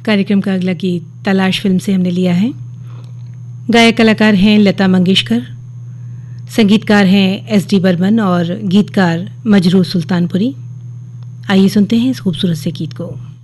कार्यक्रम का अगला गीत तलाश फिल्म से हमने लिया है। गायक कलाकार हैं लता मंगेशकर, संगीतकार हैं एस.डी. बर्मन और गीतकार मजरूह सुल्तानपुरी। आइए सुनते हैं इस खूबसूरत से गीत को।